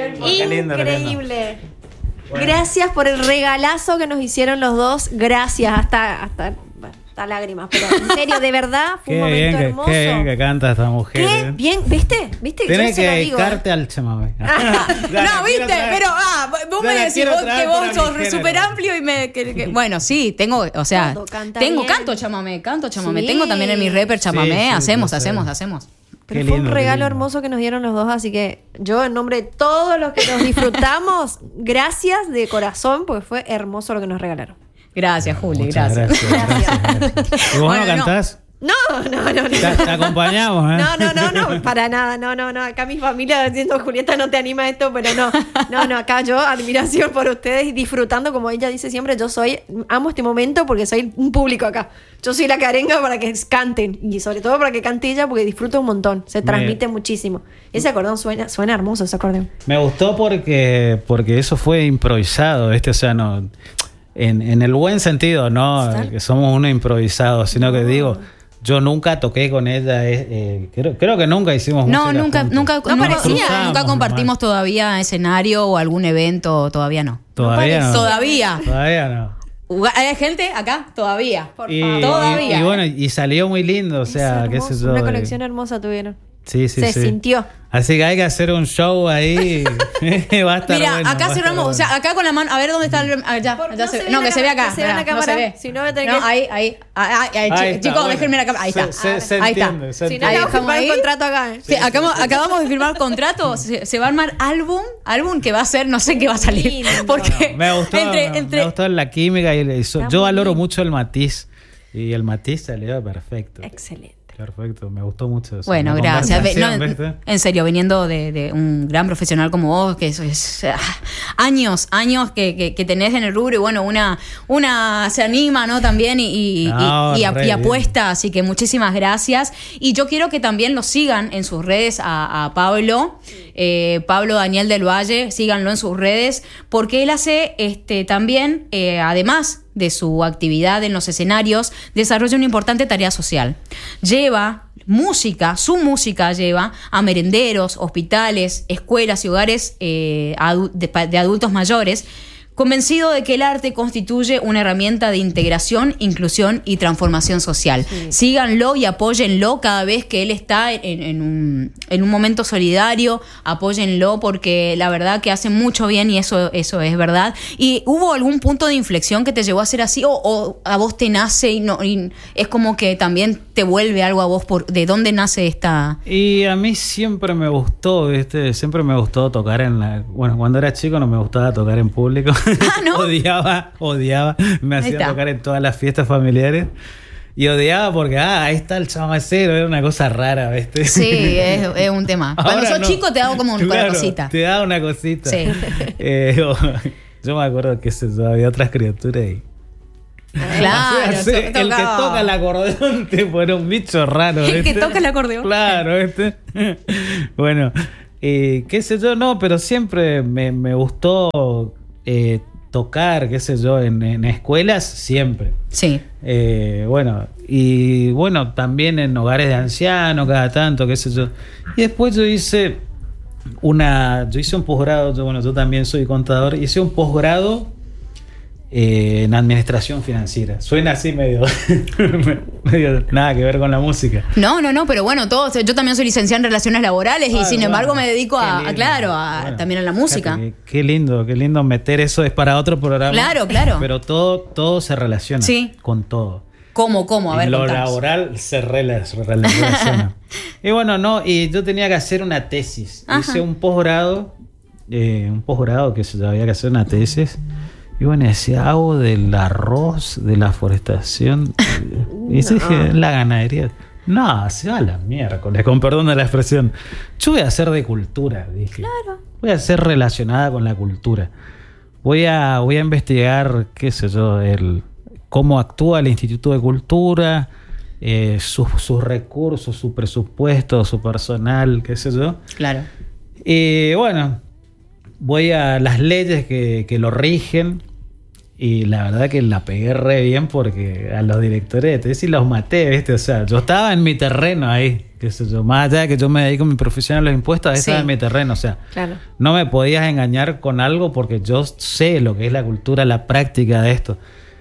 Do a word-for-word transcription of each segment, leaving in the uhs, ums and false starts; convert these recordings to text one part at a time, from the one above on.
Increíble. Bueno. Gracias por el regalazo que nos hicieron los dos. Gracias, hasta, hasta, hasta lágrimas. Pero en serio, de verdad, fue qué un momento bien, hermoso. Qué bien que canta esta mujer. Qué ¿eh? bien, ¿viste? ¿Viste? Tienes que dedicarte dedicarte al chamamé. No, viste, pero ah, vos ya me la decís quiero vos, traer que vos para mi sos género. súper amplio y me... Que, que, bueno, sí, tengo, o sea, Todo, canta tengo bien. canto chamamé, canto chamamé. Sí. Tengo también en mi rapper chamamé, Sí, sí, hacemos, lo sé. hacemos, hacemos. Pero Qué fue lindo, un qué regalo lindo. hermoso que nos dieron los dos, así que yo en nombre de todos los que nos disfrutamos, gracias de corazón, porque fue hermoso lo que nos regalaron. Gracias, Juli, Muchas gracias. gracias. gracias. ¿Y vos Bueno, no cantás? No, no, no, no. Te, te acompañamos, ¿eh? No, no, no, no, para nada, no, no, no. Acá mi familia diciendo, Julieta, no te anima a esto, pero no. No, no, acá yo admiración por ustedes y disfrutando, como ella dice siempre, yo soy, amo este momento porque soy un público acá. Yo soy la que arenga para que canten y sobre todo para que cante ella porque disfruto un montón, se transmite Me... muchísimo. Ese acordeón suena, suena hermoso, ese acordeón. Me gustó porque, porque eso fue improvisado, este, o sea, no... En, en el buen sentido, no ¿Sal? que somos uno improvisado, sino que No. digo, yo nunca toqué con ella, eh, eh, creo, creo que nunca hicimos No, música nunca, juntos. nunca, No nunca, parecía. nunca, nunca compartimos todavía escenario o algún evento, todavía no. Todavía no. Todavía. Todavía no. ¿Hay gente acá? Todavía. Por Y, favor. Todavía. y, y bueno, y salió muy lindo, o sea, Es qué sé hermoso, yo. una eh, conexión hermosa tuvieron. Sí, sí, Se sí. sintió. Así que hay que hacer un show ahí. Va a estar Mira, bueno, va acá a estar cerramos, o sea, bueno. acá con la mano, a ver dónde está el... Allá, Por- allá no se se ve. ve No, la que se ve cámara, acá. que se vea la Mirá, no cámara, se ve. si no me tenés No, que- ahí, ahí. Ay, ay, Ahí chi- está, chicos, bueno. déjenme la cámara. Ahí Se- está. se- se Ahí está. entiende, se Si no, Ahí le vamos a estamos firmar ahí. un contrato acá. ¿eh? Sí, acabamos, acabamos de firmar contrato. Se, se va a armar álbum, álbum que va a ser, no sé qué va a salir. Lindo. Porque Me gustó, entre, me, entre, me gustó la química y el- Está yo muy valoro lindo. mucho el matiz y el matiz salió perfecto. Excelente. Perfecto, me gustó mucho eso. Bueno, La gracias. Ve- no, conversación, ¿viste? en serio, viniendo de, de un gran profesional como vos, que eso es ah, años, años que, que, que tenés en el rubro y bueno, una, una se anima, ¿no? También y, y, No, y, y, a- re y bien. apuesta, así que muchísimas gracias. Y yo quiero que también lo sigan en sus redes a, a Pablo, eh, Pablo Daniel del Valle, síganlo en sus redes, porque él hace este también, eh, además de su actividad en los escenarios, desarrolla una importante tarea social. Lleva música, su música lleva a merenderos, hospitales, escuelas y hogares eh, adu- de, pa- de adultos mayores, convencido de que el arte constituye una herramienta de integración, inclusión y transformación social. Sí. Síganlo y apóyenlo cada vez que él está en, en un, en un momento solidario, apóyenlo porque la verdad que hace mucho bien y eso, eso es verdad. ¿Y hubo algún punto de inflexión que te llevó a ser así o, o a vos te nace y, no, y es como que también te vuelve algo a vos? Por, ¿de dónde nace esta...? Y a mí siempre me gustó, ¿viste? Siempre me gustó tocar en la... Bueno, cuando era chico no me gustaba tocar en público. Ah, ¿no? odiaba, odiaba. Me Ahí hacía está. tocar en todas las fiestas familiares. Y odiaba porque, ah, ahí está el chamacero. Era una cosa rara, ¿viste? Sí, es, es un tema. Cuando Ahora sos no. chico te da como una Claro, cosita. Te da una cosita. Sí. Eh, o- yo me acuerdo que se, había otras criaturas y... Claro, O sea, to- el que tocaba. toca el acordeón te pone un bicho raro. El que ¿viste? toca el acordeón. Claro, ¿viste? Bueno, eh, qué sé yo, no, pero siempre me, me gustó eh, tocar, qué sé yo, en, en escuelas, siempre. Sí. Eh, bueno, y bueno, también en hogares de ancianos, cada tanto, qué sé yo. Y después yo hice una, yo hice un posgrado, yo, bueno, yo también soy contador, hice un posgrado eh, en administración financiera. Suena así medio, medio nada que ver con la música. No, no, no, pero bueno, todos, yo también soy licenciada en relaciones laborales y Ah, sin bueno, embargo me dedico qué a, a, lindo. claro, a, Bueno, también a la música. fíjate, Qué, qué lindo, qué lindo meter eso, es para otro programa. Claro, claro. Pero todo, todo se relaciona Sí. con todo. ¿Cómo, cómo? A ver, Y lo contanos. laboral se rela- se relaciona. Y bueno, no, y yo tenía que hacer una tesis. Ajá. Hice un posgrado, eh, un posgrado que se había que hacer una tesis. Y bueno, decía, hago del arroz, de la forestación. Y yo dije, la ganadería. No, se va a la miércoles, con perdón de la expresión. Yo voy a hacer de cultura, dije. Claro. Voy a ser relacionada con la cultura. Voy a, voy a investigar, qué sé yo, el cómo actúa el Instituto de Cultura, eh, sus, sus recursos, su presupuesto, su personal, qué sé yo. Claro. Y bueno, voy a las leyes que, que lo rigen. Y la verdad que la pegué re bien porque a los directores de tesis los maté, ¿viste? O sea, yo estaba en mi terreno ahí. qué sé yo, más allá de que yo me dedico a mi profesión a los impuestos, ese Sí. es mi terreno, o sea, Claro. no me podías engañar con algo porque yo sé lo que es la cultura, la práctica de esto.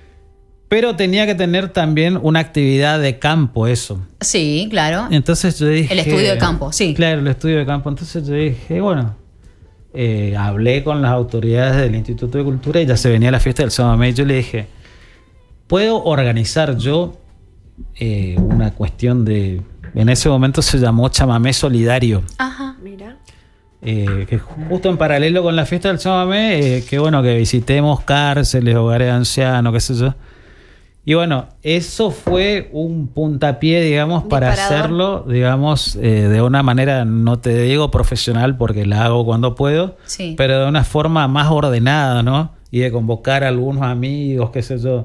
Pero tenía que tener también una actividad de campo, eso. Sí, claro. Entonces yo dije... El estudio de campo, sí. Claro, el estudio de campo. Entonces yo dije, bueno, eh, hablé con las autoridades del Instituto de Cultura y ya se venía la fiesta del Chamamé. Yo le dije, ¿puedo organizar yo eh, una cuestión de... En ese momento se llamó Chamamé Solidario. Ajá. Mira. Eh, que justo en paralelo con la fiesta del Chamamé, eh, que bueno, que visitemos cárceles, hogares de ancianos, qué sé yo. Y bueno, eso fue un puntapié, digamos, para Disparador. hacerlo, digamos, eh, de una manera, no te digo profesional porque la hago cuando puedo, Sí. pero de una forma más ordenada, ¿no? Y de convocar a algunos amigos, qué sé yo.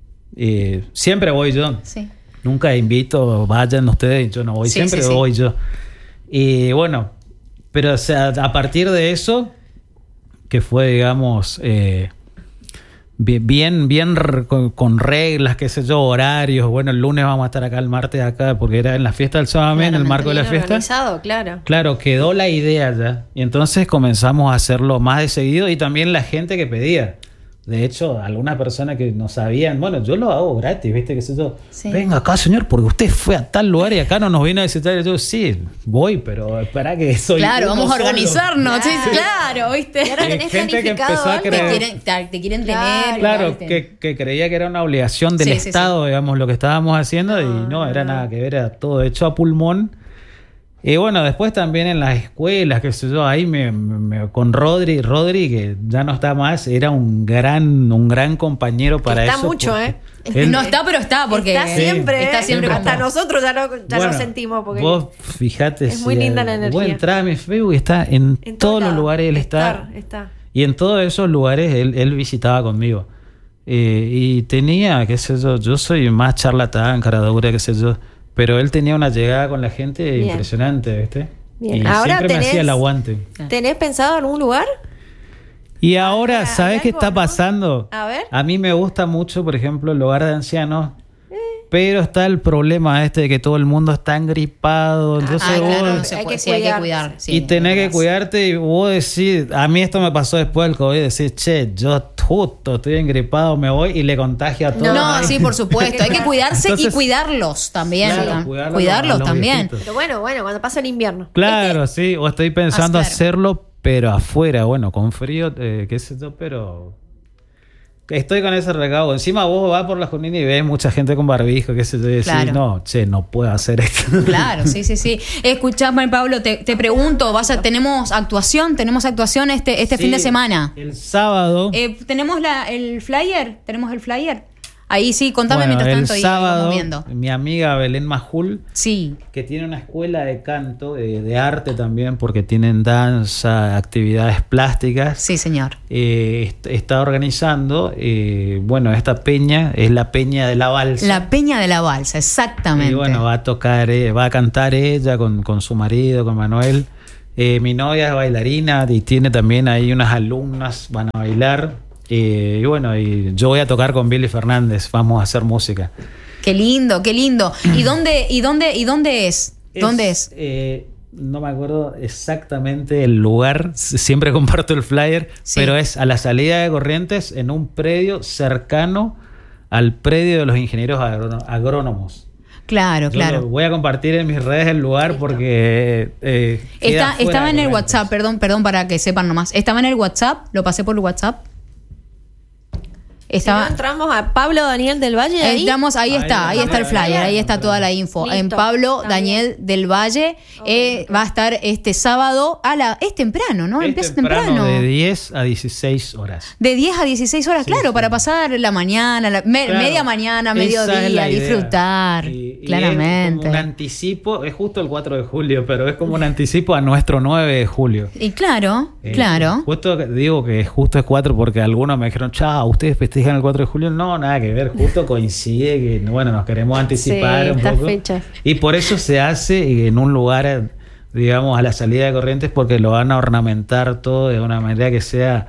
Eh, siempre voy yo. Sí. Nunca invito, vayan ustedes, yo no voy, Sí, siempre sí, sí. voy yo. Y bueno, pero o sea, a partir de eso, que fue, digamos, eh, bi- bien, bien r- con, con reglas, qué sé yo, horarios. Bueno, el lunes vamos a estar acá, el martes acá, porque era en la fiesta del Chamamé, en el Claramente, marco de la Bien fiesta. organizado, claro. Claro, quedó la idea ya. Y entonces comenzamos a hacerlo más de seguido y también la gente que pedía. De hecho, algunas personas que no sabían, bueno, yo lo hago gratis, ¿viste? ¿Qué sé yo? Sí. Venga acá, señor, porque usted fue a tal lugar y acá no nos vino a visitar. Y yo, sí, voy, pero espera que soy Claro, uno vamos a solo. organizarnos. Sí, Claro. claro, ¿viste? Y ahora Hay tenés gente que planificado empezó a algo. creer- Te quieren, te, te quieren Claro. tener. Claro, ¿viste? que, que creía que era una obligación del Sí, sí, Estado, digamos, lo que estábamos haciendo, y no, era no. nada que ver, era todo hecho a pulmón. Y bueno, después también en las escuelas, qué sé yo, ahí me, me- con Rodri, Rodri, que ya no está más, era un gran, un gran compañero para está eso. mucho, porque ¿eh? él- No está, pero está, porque está siempre, está ¿eh? siempre Hasta como- nosotros ya lo, ya Bueno, lo sentimos. Porque vos fijate, es muy si linda la vos energía. entrás a mi Facebook y está en, en todos los lados. lugares, él está. Estar, está. Y en todos esos lugares él, él visitaba conmigo. Eh, y tenía, qué sé yo, yo soy más charlatán, cara dura, qué sé yo. Pero él tenía una llegada con la gente Bien. impresionante, ¿viste? Bien. Y Ahora siempre me tenés- hacía el aguante. ¿Tenés pensado algún lugar? Y ahora, ¿hay ¿sabes qué algo, está no? pasando? A ver. A mí me gusta mucho, por ejemplo, el hogar de ancianos. Pero está el problema este de que todo el mundo está engripado. Entonces Ah, vos- claro, no se Hay puede, que sí, hay que cuidarse. cuidar. sí, y tenés que verdad. cuidarte y vos decís, a mí esto me pasó después del COVID, decís, che, yo justo estoy engripado, me voy y le contagio a todos. No, Ay. sí, por supuesto. Hay que cuidarse y Entonces- cuidarlos también. Claro, tam- cuidarlos cuidarlos a los también. viejitos. Pero bueno, bueno, cuando pasa el invierno. Claro, sí, o estoy pensando Ah, claro. hacerlo, pero afuera, bueno, con frío, eh, qué sé yo, pero estoy con ese recaudo. Encima vos vas por la Junín y ves mucha gente con barbijo, qué sé yo, y decís, Claro. no, che, no puedo hacer esto. Claro, sí, sí, sí. Escuchame, Pablo, te, te pregunto, vas a, tenemos actuación, tenemos actuación este, este Sí, fin de semana. El sábado. Eh, ¿Tenemos la, el flyer? ¿Tenemos el flyer? Ahí sí, contame bueno, mientras el tanto y sábado, vamos viendo. mi amiga Belén Majul, Sí, que tiene una escuela de canto, de, de arte también, porque tienen danza, actividades plásticas. sí, señor. Eh, est- está organizando, eh, bueno, esta peña es la Peña de la Balsa. La Peña de la Balsa, exactamente. Y bueno, va a tocar, eh, va a cantar ella con, con su marido, con Manuel. Eh, mi novia es bailarina y tiene también ahí unas alumnas, van a bailar. Eh, y bueno, y yo voy a tocar con Billy Fernández, vamos a hacer música. Qué lindo, qué lindo. ¿Y dónde, y dónde, y dónde es? ¿Dónde es? eh, no me acuerdo exactamente el lugar, s- siempre comparto el flyer, Sí. pero es a la salida de Corrientes en un predio cercano al predio de los ingenieros agróno- agrónomos. Claro, Yo claro. lo voy a compartir en mis redes el lugar porque eh, queda Está, fuera estaba de en el Corrientes. WhatsApp, perdón, perdón para que sepan nomás. Estaba en el WhatsApp, lo pasé por el WhatsApp. Si no Estaba. entramos a Pablo Daniel del Valle. Ahí. Estamos, ahí Ahí está, ahí está, está el ahí flyer, está. ahí está toda la info. Listo, En Pablo está Daniel del Valle eh, va a estar este sábado a la. Es temprano, ¿no? Es Empieza temprano, temprano. de diez a dieciséis horas. De diez a dieciséis horas, Sí, claro, sí. para pasar la mañana, la, me- Claro, media mañana, esa es mediodía, la idea. disfrutar. Y- y claramente. es como un anticipo, es justo el cuatro de julio, pero es como un anticipo a nuestro nueve de julio. Y claro, Eh, claro. Justo que- digo que justo es cuatro porque algunos me dijeron, chao, ¿ustedes festejan el cuatro de julio? No, nada que ver, justo coincide que, bueno, nos queremos anticipar Sí, un estas poco. fechas. Y por eso se hace en un lugar, digamos, a la salida de Corrientes, porque lo van a ornamentar todo de una manera que sea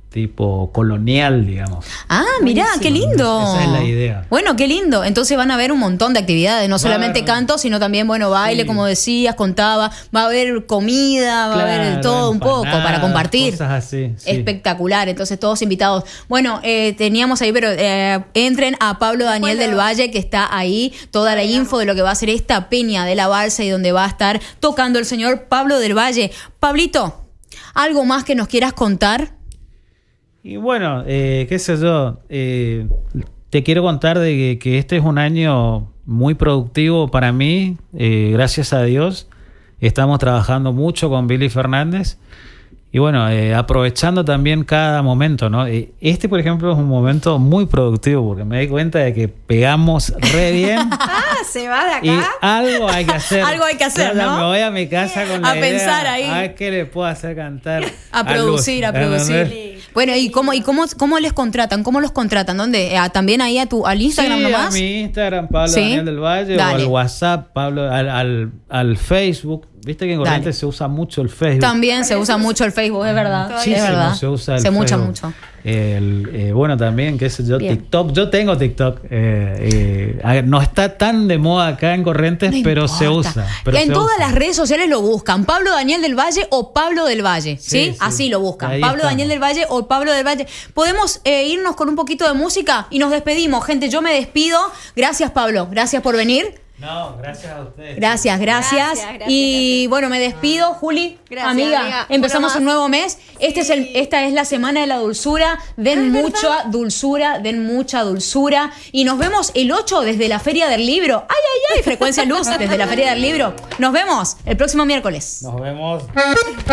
tipo colonial, digamos. Ah, mirá, qué lindo. Esa es la idea. Bueno, qué lindo. Entonces van a haber un montón de actividades, no Va solamente a- canto, sino también, bueno, baile, Sí. como decías, contaba. Va a haber comida, va a haber de Claro, todo un poco empanadas, para compartir. Cosas así. Sí. Espectacular, entonces todos invitados. Bueno, eh, teníamos ahí, pero eh, entren a Pablo Daniel Bueno. del Valle, que está ahí, toda la info de lo que va a ser esta peña de la balsa y donde va a estar tocando el señor Pablo del Valle. Pablito, ¿algo más que nos quieras contar? Y bueno, eh, qué sé yo, eh, te quiero contar de que, que este es un año muy productivo para mí, eh, gracias a Dios. Estamos trabajando mucho con Billy Fernández y bueno, eh, aprovechando también cada momento, ¿no? Eh, Este, por ejemplo, es un momento muy productivo porque me di cuenta de que pegamos re bien. Ah, se va de acá. Y algo hay que hacer. Algo hay que hacer, Yo ya ¿no? Me voy a mi casa con la A idea, pensar ahí. A ver qué le puedo hacer cantar. A Luz, producir, a producir. ¿entendés? Bueno, ¿y cómo, y cómo, cómo les contratan? ¿Cómo los contratan? ¿Dónde? Ah, ¿también ahí a tu, al Instagram Sí, nomás? a mi Instagram, Pablo Sí. Daniel del Valle, Dale. o al WhatsApp, Pablo, al, al, al Facebook. Viste que en Corrientes Dale. se usa mucho el Facebook. También se usa mucho el Facebook, es verdad. Muchísimo Es verdad. se usa el se mucha Facebook. mucho. El, eh, bueno, también, qué sé yo, Bien. TikTok. Yo tengo TikTok. Eh, eh, a- no está tan de moda acá en Corrientes, No pero importa. se usa. Pero en se todas usa. las redes sociales lo buscan. Pablo Daniel del Valle o Pablo del Valle. ¿Sí? Sí, sí. Así lo buscan. Ahí Pablo estamos. Daniel del Valle o Pablo del Valle. Podemos eh, irnos con un poquito de música y nos despedimos. Gente, yo me despido. Gracias, Pablo. Gracias por venir. No, gracias a ustedes. Gracias, gracias. Gracias, gracias, y bueno, me despido, Juli. Gracias, amiga, amiga. empezamos Una un más. nuevo mes. Este es el, esta es la semana de la dulzura. Den mucha dulzura, den mucha dulzura. Y nos vemos el ocho desde la Feria del Libro. ¡Ay, ay, ay! Frecuencia Luz desde la Feria del Libro. Nos vemos el próximo miércoles. Nos vemos.